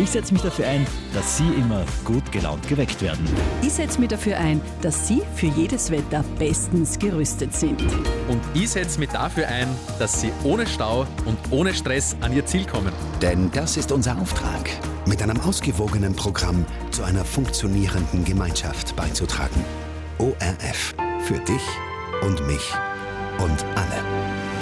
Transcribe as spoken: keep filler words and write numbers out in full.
Ich setze mich dafür ein, dass Sie immer gut gelaunt geweckt werden. Ich setze mich dafür ein, dass Sie für jedes Wetter bestens gerüstet sind. Und ich setze mich dafür ein, dass Sie ohne Stau und ohne Stress an Ihr Ziel kommen. Denn das ist unser Auftrag, mit einem ausgewogenen Programm zu einer funktionierenden Gemeinschaft beizutragen. O R F. Für dich und mich und alle.